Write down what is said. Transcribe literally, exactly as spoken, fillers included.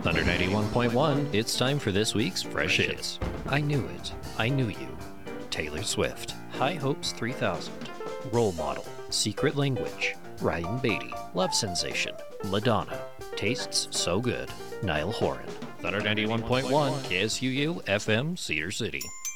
Thunder ninety-one point one, it's time for this week's Fresh Hits. I Knew It, I Knew You, Taylor Swift, High Hopes three thousand, Role Model, Secret Language, Ryan Beatty, Love Sensation, Madonna, Tastes So Good, Niall Horan. Thunder ninety-one point one, K S U U, F M, Cedar City.